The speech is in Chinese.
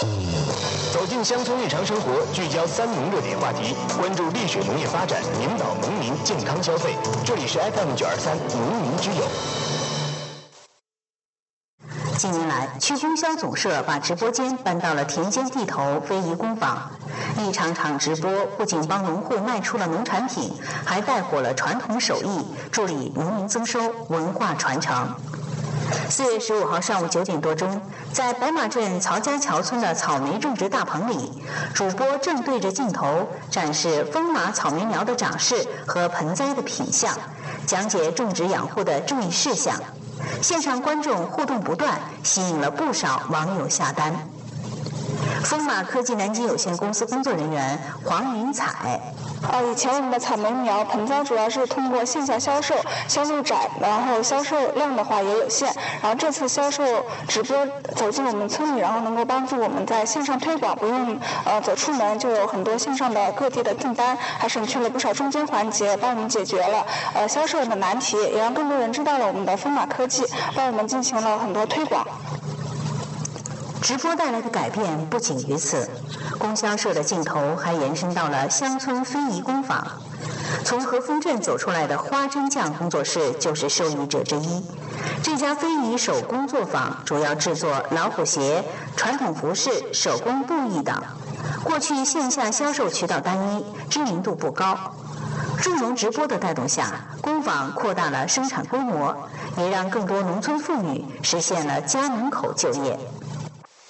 走进乡村日常生活，聚焦三农热点话题，关注丽水农业发展，引导农民健康消费。这里是 FM923农民之友。 近年来，区供销总社把直播间搬到了田间地头非遗工坊，一场场直播不仅帮农户卖出了农产品，还带火了传统手艺，助力农民增收、文化传承。4月15号上午9点多钟，在白马镇曹家桥村的草莓种植大棚里，主播正对着镜头展示风马草莓苗的长势和盆栽的品相，讲解种植养护的注意事项。现场观众互动不断，吸引了不少网友下单。风马科技南京有限公司工作人员黄云彩。 以前我们的草莓苗盆栽主要是通过线下销售，销路窄，然后销售量的话也有限。然后这次销售直播走进我们村里，然后能够帮助我们在线上推广，不用走出门，就有很多线上的各地的订单，还省去了不少中间环节，帮我们解决了销售的难题，也让更多人知道了我们的风马科技，帮我们进行了很多推广。 直播带来的改变不仅于此，供销社的镜头还延伸到了乡村非遗工坊。从和丰镇走出来的花针匠工作室就是受益者之一。这家非遗手工作坊主要制作老虎鞋、传统服饰、手工布艺等。过去线下销售渠道单一，知名度不高。助农直播的带动下，工坊扩大了生产规模，也让更多农村妇女实现了家门口就业。